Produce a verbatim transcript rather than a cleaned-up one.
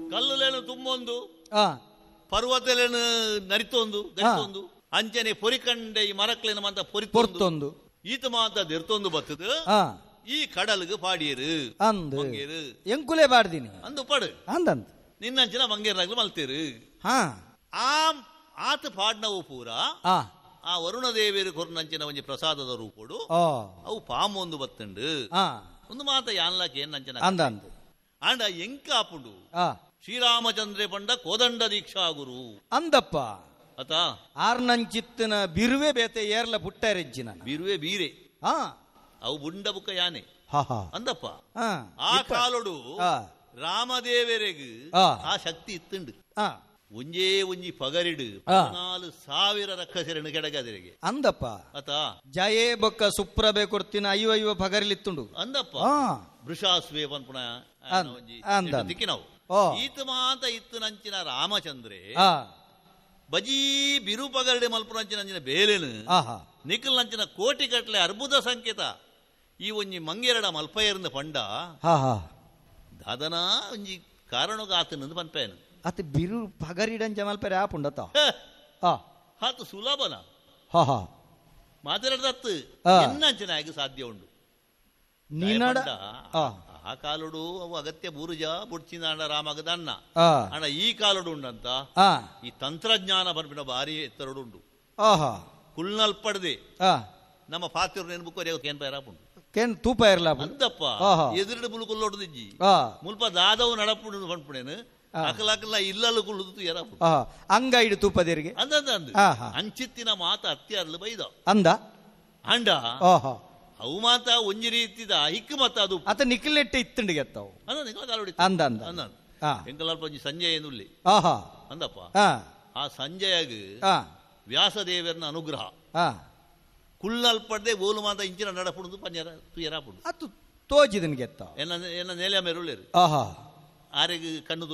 ಕಲ್ಲುಲೇನು ತುಂಬೊಂದು ಆ ಪರ್ವತಲೇನು ನರಿತೊಂದು ಗರಿತೊಂದು ಅಂಚನೆ ಪೊರಿಕಂಡೆ ಈ ಮರಕ್ಲೇನು ಮಾತ ಪೊರ್ತೊಂದು ಈತ ಮಾತ ದೆರ್ತೊಂದು ಬತ್ತದ ಈ ಕಡಲ್ಗೆ ಪಾಡಿಯರು ಅಂದು ಎಂಕುಲೆ ಬಾಡ್ದೀನಿ ಅಂದು ಪಡು ಅಂದಂತ ನಿನ್ನಂಚಿನ ಮಂಗೇರಾಗ್ಲು ಮಲ್ತೇರು ಹಾ ಆ ಆತ ಪಾಡ್ನವು ಪೂರ ಆ ವರುಣ ದೇವಿಯರು ಕೊರ್ನಂಚಿನ ಒಂಜಿ ಪ್ರಸಾದದ ರೂಪಡು ಅವು ಪಾಮು ಒಂದು ಬತ್ತಂಡು ಒಂದು ಮಾತ ಯಾನ್ಲಾಕೆ ನಂಚನ ಅಂದಂತ ಅಂಡ ಎಂಕ ಆಪುಂಡು ಶ್ರೀರಾಮಚಂದ್ರ ಪಂಡ ಕೋದಂಡ ದೀಕ್ಷಾ ಗುರು ಅಂದಪ್ಪ ಅತ ಆರ್ನಂಚಿತ್ತಿನ ಬಿರುವೆ ಬೇತೆ ಏರ್ಲ ಪುಟ್ಟರೆಜ್ಜಿನ ಬಿರುವೆ ಬೀರೆ ಹಾ ಅವು ಬುಂಡ ಬುಕ್ಕ ಯಾನೆ ಅಂದಪ್ಪ ಆ ಕಾಲೊಡು ರಾಮದೇವರೆಗೂ ಆ ಶಕ್ತಿ ಇತ್ತುಂಡು ಒಂಜೇ ಒಂಜಿ ಪಗರಿಡು ನಾಲು ಸಾವಿರ ರಕ್ಕಸೆರಡು ಕೆಡಗದರಿಗೆ ಅಂದಪ್ಪ ಅತ ಜಯೇ ಬೊಕ್ಕ ಸುಪ್ರಭೆ ಕೊಡ್ತಿನ ಅಯ್ಯೋ ಅಯ್ಯೋ ಪಗರಿಲಿತ್ತುಂಡು ಅಂದಪ್ಪ ವೃಷಾಸ್ವೇ ಪನ್ಪುಣ ದಿಕ್ಕಿನವು ಈತ ಮಾತ ಇತ್ತು ನಂಚಿನ ರಾಮಚಂದ್ರೆ ಬಜಿ ಬಿರು ಪಗರಡೆ ಮಲ್ಪುನಂಚಿನ ಅಂಚಿನ ಬೇಲೆನು ನಿಖಲ್ ನಂಚಿನ ಕೋಟಿ ಕಟ್ಲೆ ಅರ್ಬುದ ಸಂಕೇತ ಈ ಒಂಜಿ ಮಂಗೆರಡ ಮಲ್ಪಯರ್ನ ಪಂಡ ದಾದನ ಒಂಜಿ ಕಾರಣಗ ಆತನಂದು ಪನ್ಪೇನು ಅತ ಬಿರು ಪಗರಿಡಂಚ ಮಲ್ಪರೆ ಆಪುಂಡತ ಹಾತು ಸುಲಭನ ಮಾತಾಡದತ್ತು ಎನ್ನಂಚಿನ ಆಗಿ ಸಾಧ್ಯ ಉಂಡು ಆ ಕಾಲುಡು ಅವು ಅಗತ್ಯ ಬೂರುಜ ಬುಡ್ಚಿನ ಅಣ್ಣ ರಾಮಗದ ಅಣ್ಣ ಅಣ್ಣ ಈ ಕಾಲುಡು ಉಂಡಂತ ಈ ತಂತ್ರಜ್ಞಾನ ಬರ್ಬಿನ ಭಾರಿ ಎತ್ತರಡು ಉಂಡು ಕುಲ್ನಲ್ಪಡದೆ ನಮ್ಮ ಪಾತ್ರ ನೆನ್ಬುಕ್ಕೋರಿ ಏನ್ ಪೈರಾಪುಂಡು ಕೇನ್ ತೂಪ ಇರಲ ಅಂದಪ್ಪ ಎದುರಿಡು ಮುಲ್ಕೊಲ್ಲೊಡ್ದಿಜ್ಜಿ ಮುಲ್ಪ ದಾದವು ನಡಪುಡು ಪಂಪುಣೇನು ಅಕಲ ಅಕಲ ಇಲ್ಲಲು ಕುಳ್ಳುದು ಎರಾಪು ಅಂಗ ಇಡು ತೂಪದೇರಿಗೆ ಅಂದ ಅಂಚಿತ್ತಿನ ಮಾತ ಅತ್ಯಾರ್ಲು ಬೈದ ಅಂದ ಅಂಡ ಅವು ಮಾತ ಒಂಜಿ ರೀತಿದ ಹಿಕ್ಕು ಮತ್ತ ಅದು ಅತ ನಿಖಿಲೆಟ್ಟೆ ಇತ್ತಂಡಿಗೆ ಎತ್ತವು ಅಂದ ಅಂದ ಅಂದ ಎಂಕಲ್ಪ ಒಂಜಿ ಸಂಜಯ ಏನುಲ್ಲಿ ಅಂದಪ್ಪ ಆ ಸಂಜಯಗ ವ್ಯಾಸದೇವರನ ಅನುಗ್ರಹ ಕುಳ್ಳಲ್ಪಡ್ದೆ ಗೋಲು ಮಾತ ಇಂಚಿನ ನಡಪುಡುದು ಪಂಜರ ತು ಎರಾಪುಡು ಅತ್ತು ತೋಜಿದನ್ಗೆ ಎತ್ತ ಎನ್ನ ಎನ್ನ ನೆಲೆ ಮೆರುಳೇರು ಆಹಾ ಆರೆಗೆ ಕಣ್ಣು